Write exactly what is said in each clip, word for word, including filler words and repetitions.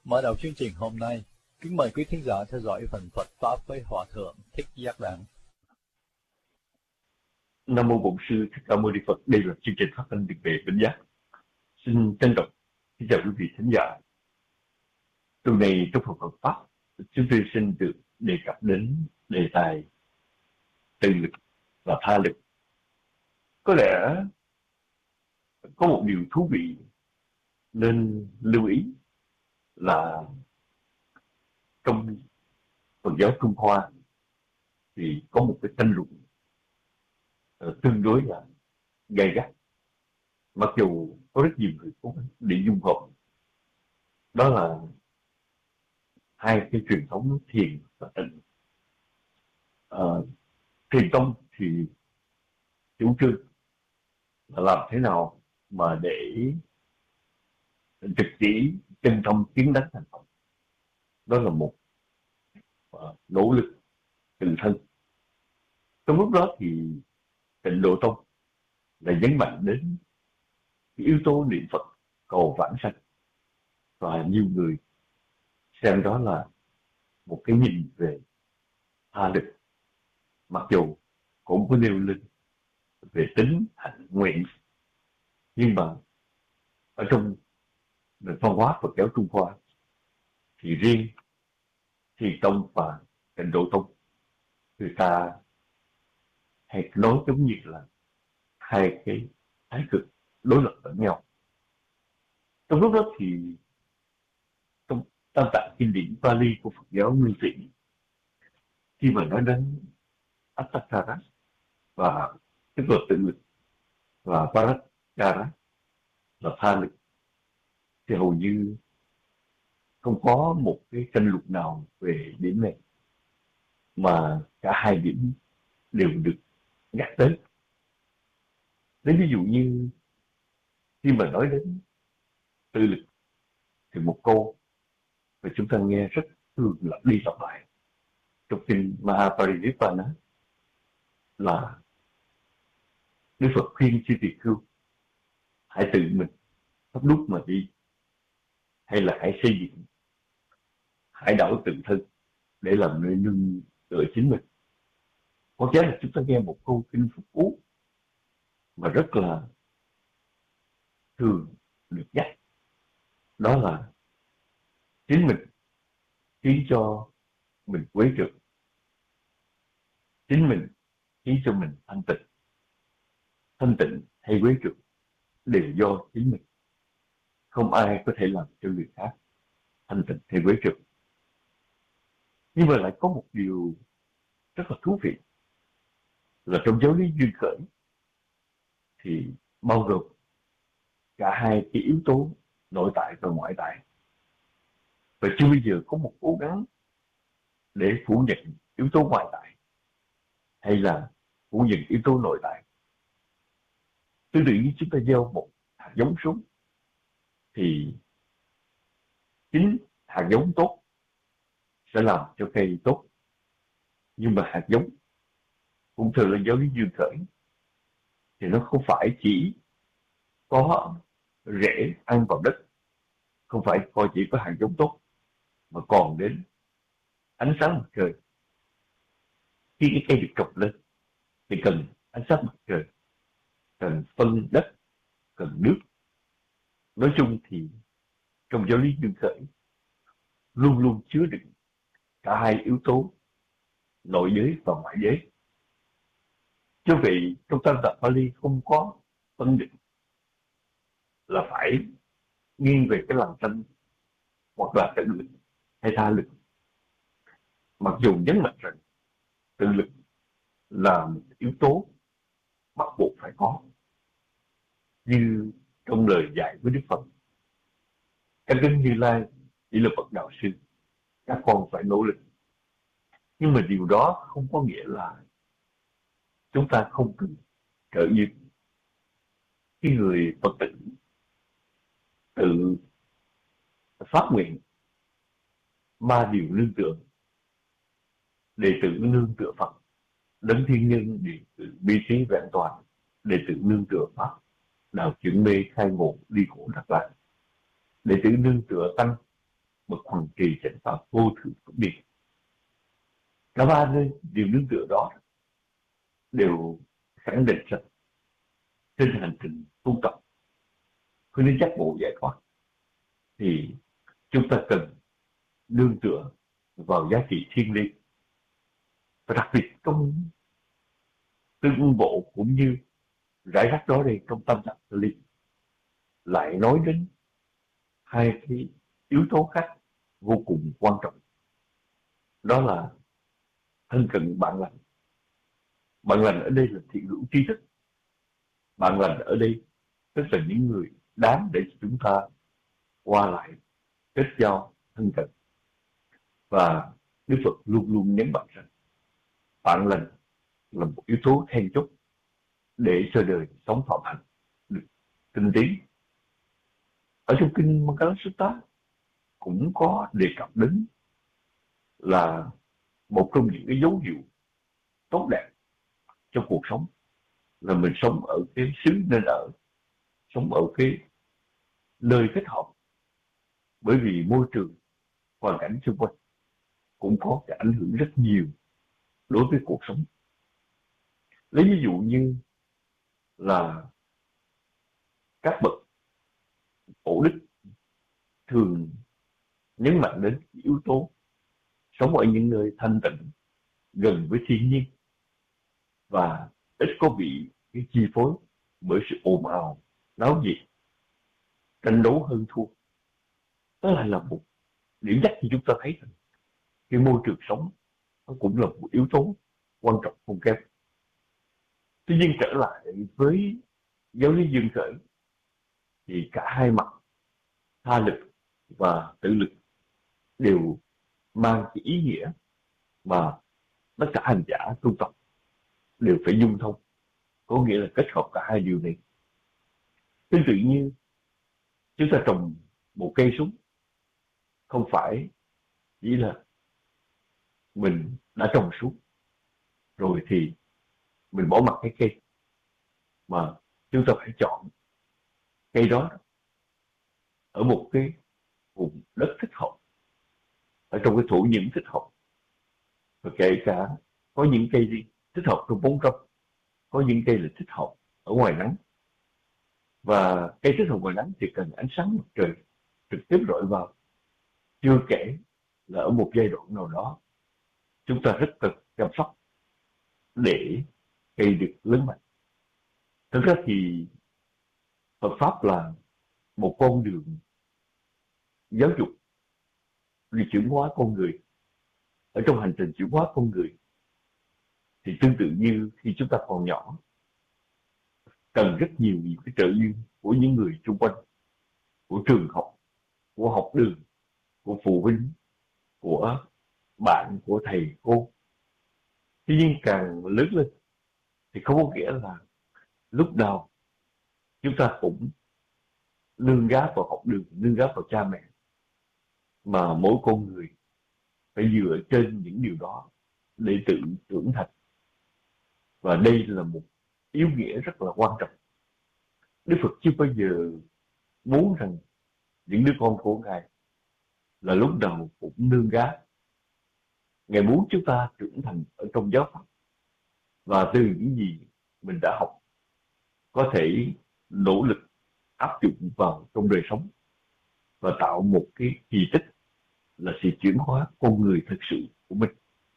Mở đầu chương trình hôm nay, kính mời quý thính giả theo dõi phần Phật Pháp với Hòa Thượng Thích Giác Đản. Nam mô Bổn Sư Thích Ca Mâu Ni Phật. Đây là chương trình phát thanh Việt về Vĩnh Giác. Xin trân trọng kính chào quý vị thính giả. Tuần này trong phần Phật Pháp, chúng tôi xin được đề cập đến đề tài tự lực và tha lực. Có lẽ có một điều thú vị nên lưu ý là trong Phật giáo Trung Hoa thì có một cái tranh luận uh, tương đối là gay gắt, mặc dù có rất nhiều người cố gắng để dung hợp. Đó là hai cái truyền thống thiền và tịnh. Uh, thiền tông thì chủ trương là làm thế nào mà để trực chỉ chân tâm tiến đến thành Phật. Đó là một uh, nỗ lực tự thân. Trong lúc đó thì Tịnh Độ Tông lại nhấn mạnh đến cái yếu tố niệm Phật cầu vãng sanh, và nhiều người xem đó là một cái nhìn về tha lực, mặc dù cũng có nêu lên về tính hạnh nguyện. Nhưng mà ở trong nền văn hóa Phật giáo Trung Hoa thì riêng Thiền Tông và Tịnh Độ Tông, người ta hay nói giống như là hai cái thái cực đối lập lẫn nhau. Trong lúc đó thì trong Tam Tạng kinh điển Pali của Phật giáo Nguyên Thủy, khi mà nói đến Atthakara và tức là tự lực, và Paratara là tha lực, thì hầu như không có một cái tranh luận nào về điểm này, mà cả hai điểm đều được nhắc tới. Lấy ví dụ như khi mà nói đến tự lực thì một câu mà chúng ta nghe rất thường lặp đi lặp lại trong kinh Mahaparinibbana là Đức Phật khuyên chư tỳ khưu hãy tự mình thắp đuốc mà đi, hay là hãy xây dựng hải đảo tự thân để làm nơi nương tựa chính mình. Có nghĩa là chúng ta nghe một câu kinh Phúc Ú mà rất là thường được nhắc, đó là chính mình khiến cho mình quấy rầy, chính mình khiến cho mình thanh tịnh. Thanh tịnh hay quấy rầy đều do chính mình, không ai có thể làm cho người khác thanh tịnh hay quấy rầy. Nhưng mà lại có một điều rất là thú vị là trong giáo lý duyên khởi thì bao gồm cả hai cái yếu tố nội tại và ngoại tại, và chưa bây giờ có một cố gắng để phủ nhận yếu tố ngoại tại hay là phủ nhận yếu tố nội tại. Tương tự như chúng ta gieo một hạt giống xuống thì chính hạt giống tốt sẽ làm cho cây tốt, nhưng mà hạt giống cũng thường là giáo lý duyên khởi thì nó không phải chỉ có rễ ăn vào đất, không phải coi chỉ có hạt giống tốt, mà còn đến ánh sáng mặt trời. Khi cái cây được trồng lên thì cần ánh sáng mặt trời, cần phân đất, cần nước. Nói chung thì trong giáo lý duyên khởi luôn luôn chứa đựng cả hai yếu tố nội giới và ngoại giới. Chứ vậy trong Tam Tạng Pali không có phân định là phải nghiêng về cái làng tranh hoặc là tự lực hay tha lực, mặc dù nhấn mạnh rằng tự lực là một yếu tố bắt buộc phải có. Như trong lời dạy của Đức Phật, các đấng Như Lai chỉ là bậc đạo sư, các con phải nỗ lực. Nhưng mà điều đó không có nghĩa là chúng ta không cần trợ giúp. Khi người Phật tử tự phát nguyện ba điều nương tựa, đệ tử nương tựa Phật, đấng thiên nhân đệ tử bi trí vẹn toàn, đệ tử nương tựa Pháp, đạo chuyển mê khai ngộ đi khổ đắc lạc, đệ tử nương tựa Tăng, bậc hoàng trì chánh pháp vô thượng phước điền. Cả ba nơi điều nương tựa đó đều khẳng định rằng trên hành trình tu tập hướng đến giác ngộ giải thoát thì chúng ta cần nương tựa vào giá trị thiêng liêng, và đặc biệt trong tương bộ cũng như rải rác đó đây trong tâm tạng lý lại nói đến hai cái yếu tố khác vô cùng quan trọng, đó là thân cận bạn lành. Bạn lành ở đây là thiện hữu tri thức. Bạn lành ở đây tức là những người đáng để chúng ta qua lại kết giao thân cận. Và Đức Phật luôn luôn nhấn mạnh rằng bạn lành là một yếu tố then chốt để cho đời sống phạm hạnh được tinh tiến. Ở trong kinh Mangala Sutta cũng có đề cập đến là một trong những cái dấu hiệu tốt đẹp trong cuộc sống là mình sống ở cái xứ nên ở, sống ở cái nơi thích hợp, bởi vì môi trường, hoàn cảnh xung quanh cũng có cái ảnh hưởng rất nhiều đối với cuộc sống. Lấy ví dụ như là các bậc cổ đức thường nhấn mạnh đến yếu tố sống ở những nơi thanh tịnh, gần với thiên nhiên và ít có bị cái chi phối bởi sự ồn ào, náo nhiệt, tranh đấu hơn thua. Đó lại là một điểm nhắc cho chúng ta thấy rằng cái môi trường sống nó cũng là một yếu tố quan trọng không kém. Tuy nhiên trở lại với giáo lý Dương Khởi thì cả hai mặt tha lực và tự lực đều mang cái ý nghĩa mà tất cả hành giả tu tập đều phải dung thông, có nghĩa là kết hợp cả hai điều này. Tương tự như chúng ta trồng một cây súng, không phải chỉ là mình đã trồng xuống rồi thì mình bỏ mặc cái cây, mà chúng ta phải chọn cây đó ở một cái vùng đất thích hợp, ở trong cái thổ nhưỡng thích hợp. Và kể cả có những cây gì thích hợp trong bóng râm, có những cây là thích hợp ở ngoài nắng. Và cây thích hợp ngoài nắng thì cần ánh sáng mặt trời trực tiếp rọi vào. Chưa kể là ở một giai đoạn nào đó chúng ta rất cần chăm sóc để cây được lớn mạnh. Thực ra thì Phật Pháp là một con đường giáo dục để chuyển hóa con người. Ở trong hành trình chuyển hóa con người thì tương tự như khi chúng ta còn nhỏ, cần rất nhiều những cái trợ duyên của những người xung quanh, của trường học, của học đường, của phụ huynh, của bạn, của thầy cô. Tuy nhiên càng lớn lên thì không có nghĩa là lúc nào chúng ta cũng nương gáp vào học đường, nương gáp vào cha mẹ, mà mỗi con người phải dựa trên những điều đó để tự trưởng thành. Và đây là một yếu nghĩa rất là quan trọng. Đức Phật chưa bao giờ muốn rằng những đứa con của Ngài là lúc nào cũng nương gáp. Ngài muốn chúng ta trưởng thành ở trong giáo pháp, và từ những gì mình đã học có thể nỗ lực áp dụng vào trong đời sống và tạo một cái kỳ tích là sự chuyển hóa con người thực sự của mình.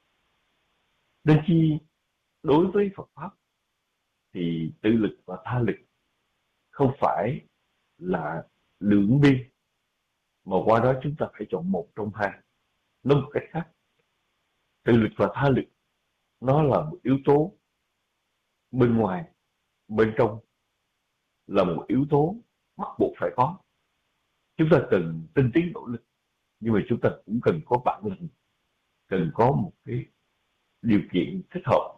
Nên chi đối với Phật Pháp thì tự lực và tha lực không phải là lưỡng biên, mà qua đó chúng ta phải chọn một trong hai. Nói một cách khác, tự lực và tha lực nó là một yếu tố bên ngoài, bên trong là một yếu tố bắt buộc phải có. Chúng ta cần tinh tiến nỗ lực, nhưng mà chúng ta cũng cần có bản lĩnh, cần có một cái điều kiện thích hợp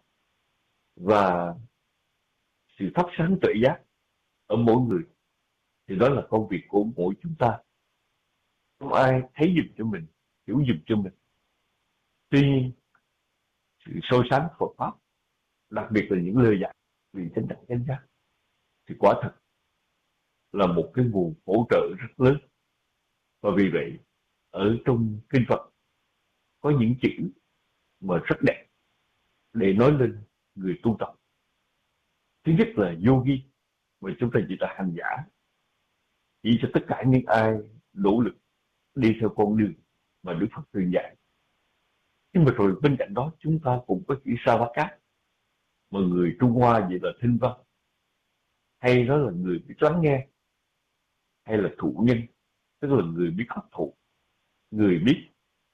và sự thắp sáng tuệ giác ở mỗi người. Thì đó là công việc của mỗi chúng ta. Không ai thấy giùm cho mình, hiểu giùm cho mình. Tuy nhiên, sự soi sáng Phật Pháp, đặc biệt là những lời dạy vì chánh đẳng chánh giác, thì quả thật là một cái nguồn hỗ trợ rất lớn. Và vì vậy, ở trong kinh Phật có những chữ mà rất đẹp để nói lên người tu tập. Thứ nhất là yogi, mà chúng ta chỉ là hành giả, chỉ cho tất cả những ai nỗ lực đi theo con đường mà Đức Phật truyền dạy. Nhưng mà rồi bên cạnh đó chúng ta cũng có chữ Savaka, mà người Trung Hoa vậy là thinh văn, hay đó là người biết lắng nghe, hay là thụ nhân, tức là người biết hấp thụ, người biết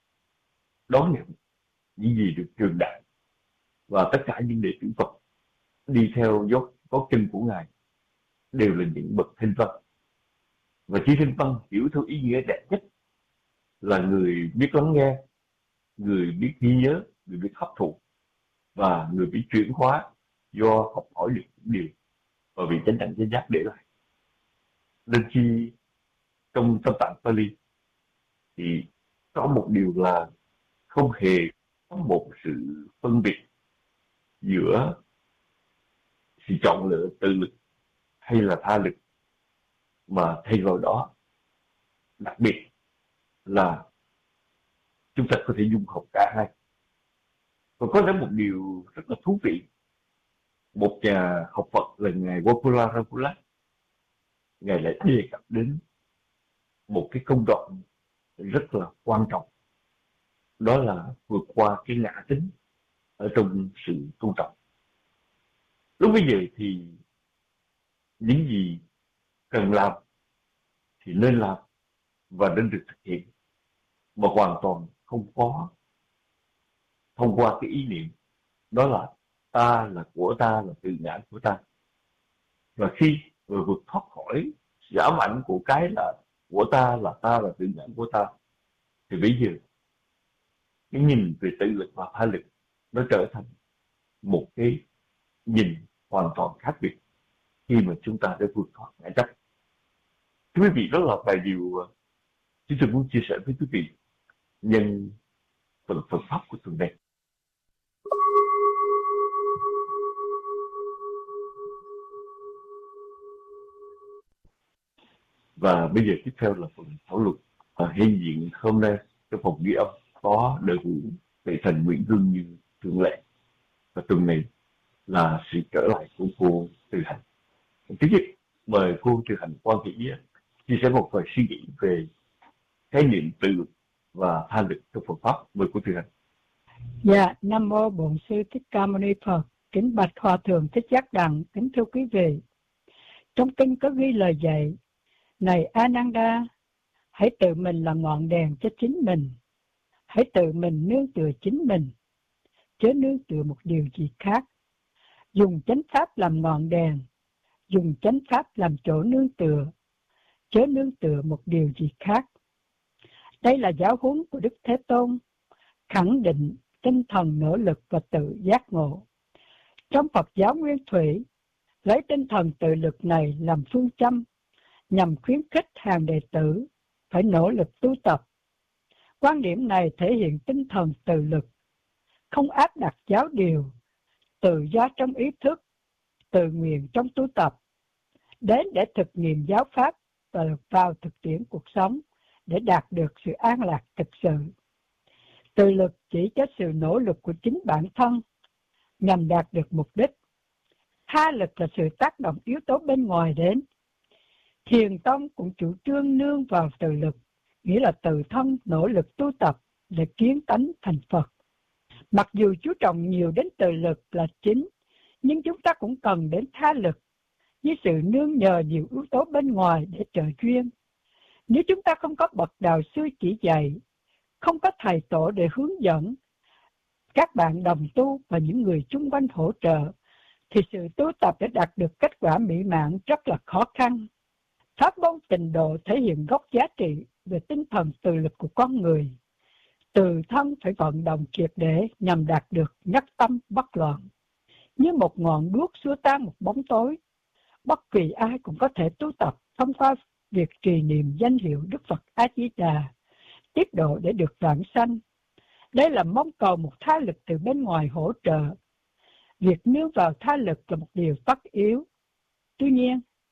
đón nhận những gì được truyền đạt. Và tất cả những đệ tử Phật đi theo dấu gót chân của Ngài đều là những bậc thinh văn. Và chữ thinh văn hiểu theo ý nghĩa đẹp nhất là người biết lắng nghe, người biết ghi nhớ, người biết hấp thụ, và người biết chuyển hóa do học hỏi được những điều và vị chánh đẳng chánh giác để lại. Nên khi trong Tam Tạng Pali thì có một điều là không hề có một sự phân biệt giữa sự chọn lựa tự lực hay là tha lực, mà thay vào đó đặc biệt là chúng ta có thể dung hợp cả hai. Và có lẽ một điều rất là thú vị, một nhà học Phật là ngài Gopala Rahula, ngài lại đề cập đến một cái công đoạn rất là quan trọng, đó là vượt qua cái ngã tính ở trong sự tu tập. Lúc bây giờ thì những gì cần làm thì nên làm và nên được thực hiện, mà hoàn toàn không có thông qua cái ý niệm đó là ta, là của ta, là tự ngã của ta. Và khi vừa vượt thoát khỏi sự ám ảnh của cái là của ta, là ta, là tự ngã của ta, thì bây giờ cái nhìn về tự lực và tha lực nó trở thành một cái nhìn hoàn toàn khác biệt khi mà chúng ta đã vượt thoát ngã chấp. Quý vị, đó là vài điều chúng tôi muốn chia sẻ với quý vị nhân phần Phật pháp của tuần này. Và bây giờ tiếp theo là phần thảo luận. À, hiện diện hôm nay trong phòng ghi âm có đội ngũ thầy thành Nguyễn Hương như thường lệ, và tuần này là sự trở lại của cô Từ Hành. Thứ nhất, mời cô Từ Hành quan hệ chia sẻ một vài suy nghĩ về khái niệm tự lực và tha lực trong Phật pháp. Mời cô Từ Hành. Dạ, Nam mô Bổn Sư Thích Ca Mâu Ni Phật. Kính bạch Hòa thượng Thích Giác Đặng. Kính thưa quý vị, trong kinh có ghi lời dạy: này Ananda, hãy tự mình là ngọn đèn cho chính mình, hãy tự mình nương tựa chính mình, chớ nương tựa một điều gì khác. Dùng chánh pháp làm ngọn đèn, dùng chánh pháp làm chỗ nương tựa, chớ nương tựa một điều gì khác. Đây là giáo huấn của Đức Thế Tôn, khẳng định tinh thần nỗ lực và tự giác ngộ. Trong Phật giáo Nguyên Thủy, lấy tinh thần tự lực này làm phương châm, nhằm khuyến khích hàng đệ tử phải nỗ lực tu tập. Quan điểm này thể hiện tinh thần tự lực, không áp đặt giáo điều, tự do trong ý thức, tự nguyện trong tu tập, đến để thực nghiệm giáo pháp và vào thực tiễn cuộc sống để đạt được sự an lạc thực sự. Tự lực chỉ cho sự nỗ lực của chính bản thân nhằm đạt được mục đích. Tha lực là sự tác động yếu tố bên ngoài đến. Thiền tông cũng chủ trương nương vào tự lực, nghĩa là tự thân nỗ lực tu tập để kiến tánh thành Phật. Mặc dù chú trọng nhiều đến tự lực là chính, nhưng chúng ta cũng cần đến tha lực, với sự nương nhờ nhiều yếu tố bên ngoài để trợ duyên. Nếu chúng ta không có bậc đạo sư chỉ dạy, không có thầy tổ để hướng dẫn, các bạn đồng tu và những người chung quanh hỗ trợ, thì sự tu tập để đạt được kết quả mỹ mãn rất là khó khăn. Pháp môn tịnh độ thể hiện gốc giá trị về tinh thần tự lực của con người. Từ thân phải vận động triệt để nhằm đạt được nhất tâm bất loạn. Như một ngọn đuốc xua tan một bóng tối, bất kỳ ai cũng có thể tu tập thông qua việc trì niệm danh hiệu Đức Phật A-di-đà, tiếp độ để được vãng sanh. Đây là mong cầu một tha lực từ bên ngoài hỗ trợ. Việc nương vào tha lực là một điều tất yếu. Tuy nhiên,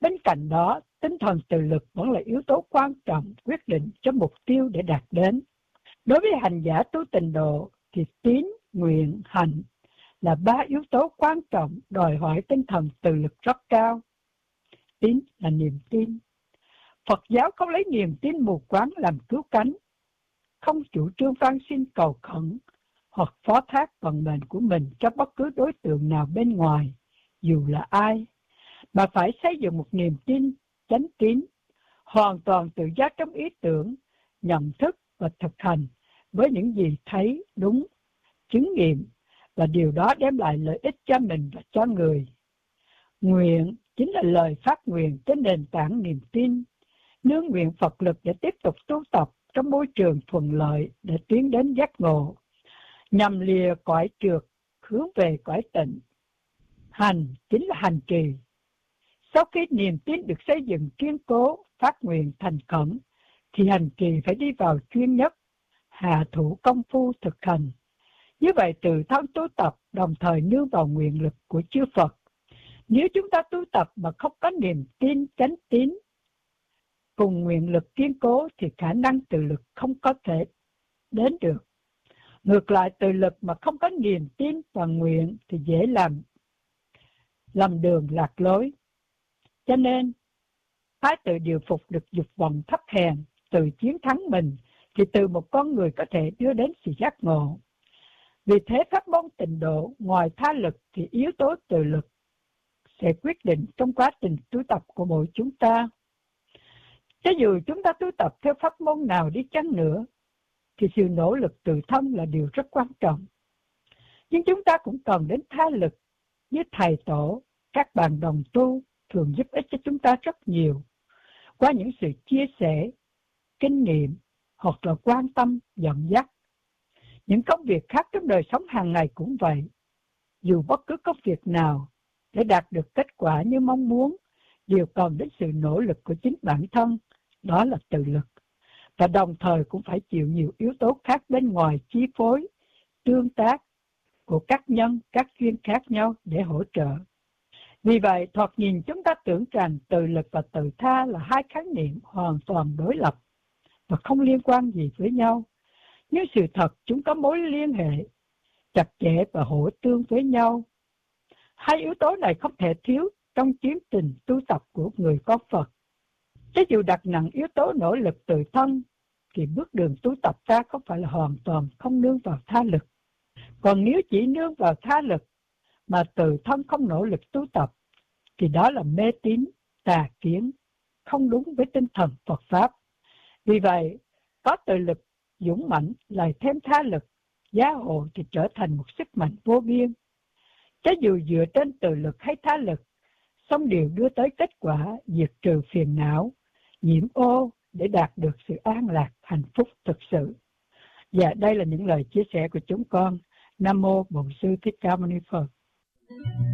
Bên cạnh đó, tinh thần tự lực vẫn là yếu tố quan trọng quyết định cho mục tiêu để đạt đến. Đối với hành giả tu tịnh độ thì tín, nguyện, hành là ba yếu tố quan trọng đòi hỏi tinh thần tự lực rất cao. Tín là niềm tin. Phật giáo không lấy niềm tin mù quáng làm cứu cánh, không chủ trương van xin cầu khẩn hoặc phó thác vận mệnh của mình cho bất cứ đối tượng nào bên ngoài, dù là ai, mà phải xây dựng một niềm tin chánh tín, hoàn toàn tự giác trong ý tưởng, nhận thức và thực hành với những gì thấy đúng, chứng nghiệm, và điều đó đem lại lợi ích cho mình và cho người. Nguyện chính là lời phát nguyện trên nền tảng niềm tin, nương nguyện Phật lực để tiếp tục tu tập trong môi trường thuận lợi để tiến đến giác ngộ, nhằm lìa cõi trượt, hướng về cõi tịnh. Hành chính là hành trì. Sau khi niềm tin được xây dựng kiên cố, phát nguyện thành khẩn, thì hành trì phải đi vào chuyên nhất, hạ thủ công phu thực hành. Như vậy từ thân tu tập đồng thời nương vào nguyện lực của chư Phật. Nếu chúng ta tu tập mà không có niềm tin chánh tín cùng nguyện lực kiên cố thì khả năng tự lực không có thể đến được. Ngược lại, tự lực mà không có niềm tin và nguyện thì dễ làm lầm đường lạc lối. Cho nên, phải tự điều phục được dục vọng thấp hèn, tự chiến thắng mình, thì từ một con người có thể đưa đến sự giác ngộ. Vì thế pháp môn tịnh độ ngoài tha lực thì yếu tố tự lực sẽ quyết định trong quá trình tu tập của mỗi chúng ta. Cho dù chúng ta tu tập theo pháp môn nào đi chăng nữa, thì sự nỗ lực tự thân là điều rất quan trọng. Nhưng chúng ta cũng cần đến tha lực, như thầy tổ, các bạn đồng tu thường giúp ích cho chúng ta rất nhiều, qua những sự chia sẻ, kinh nghiệm, hoặc là quan tâm, dẫn dắt. Những công việc khác trong đời sống hàng ngày cũng vậy. Dù bất cứ công việc nào để đạt được kết quả như mong muốn, đều cần đến sự nỗ lực của chính bản thân, đó là tự lực. Và đồng thời cũng phải chịu nhiều yếu tố khác bên ngoài chi phối, tương tác của các nhân, các duyên khác nhau để hỗ trợ. Vì vậy, thoạt nhìn chúng ta tưởng rằng tự lực và tự tha là hai khái niệm hoàn toàn đối lập và không liên quan gì với nhau. Nhưng sự thật chúng có mối liên hệ chặt chẽ và hỗ tương với nhau. Hai yếu tố này không thể thiếu trong tiến trình tu tập của người có Phật. Cho dù đặt nặng yếu tố nỗ lực tự thân, thì bước đường tu tập ta không phải là hoàn toàn không nương vào tha lực. Còn nếu chỉ nương vào tha lực mà tự thân không nỗ lực tu tập, thì đó là mê tín, tà kiến, không đúng với tinh thần Phật Pháp. Vì vậy, có tự lực dũng mãnh lại thêm tha lực, giá hộ thì trở thành một sức mạnh vô biên. Cho dù dựa trên tự lực hay tha lực, song đều đưa tới kết quả diệt trừ phiền não, nhiễm ô để đạt được sự an lạc, hạnh phúc thực sự. Và đây là những lời chia sẻ của chúng con. Nam mô Bổn Sư Thích Ca Mâu Ni Phật.